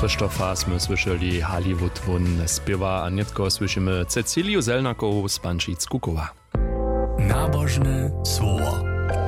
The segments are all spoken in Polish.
Krzysztofa sme słyszeli Hollywood Wun spiewa, a netko słyszymy Ceciliu Zelnakovú z Pančíc Kukova. Nábožné slovo.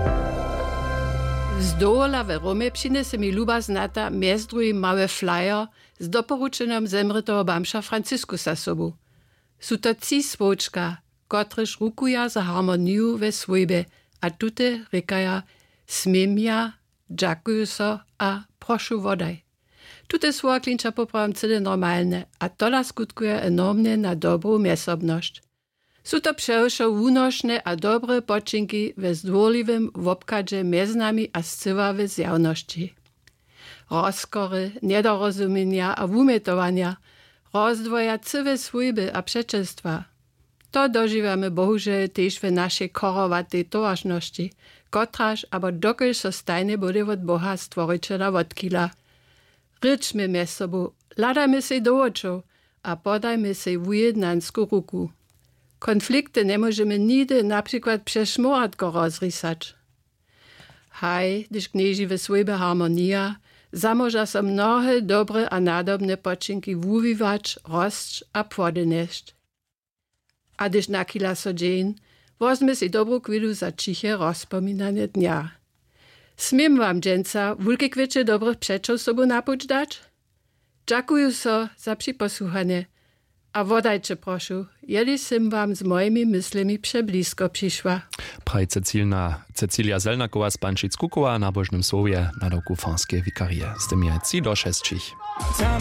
Z dola w Romie przyniesie mi luba znata między drugim mały flyer z doporučenom zemrtého bamša Franciskusa sobu. Sú to 3 svočka, kotrež rukuja za harmoniju ve svojbe, a tute rekaja smiem ja, ďakujú so a prošu vodaj. Tute svoja klinča popravam celé normalne a tola skutkuje enormne na dobrú miesobnosť. Sú to přehošo únošné a dobré počinky ve zdvorlivém wobkadže mez nami a scywawe zjawności. Rozkory, nedorozumenia a wumetovania rozdwoja cywe swojby a przeczestwa. To dożywamy bohužel też w naszej korowatej towarzności, kotraż abo dokelž so stajne bude od Boha stworiteľa odkila. Ryczmy mez sobu, ladajmy sej do očov a podajmy sej ujednansku ruku. Konflikty nie możemy nigdy na przykład przez szmoratko rozrysać. Haj, gdyż knieży we swojej harmonia, zamoża so mnohe dobre a nadobne počinki wuwiwać, rosć a płodyneść. A gdyż nakila so dzień, wozmy si dobrą chwilu za ciche rozpominanie dnia. Smiem wam, dżęca, wulkie kwiecie dobrych przeczów sobu napuć dać? Dziękuję so za przyposłuchanie. A wodajcie proszę, jeli sim wam z moimi myślami przeblisko przyszła. Praj Cecilia Zelnaková z Pančíc Kukova na božnym słowie na roku Fanské vikarie. Z tym je 3 do 6.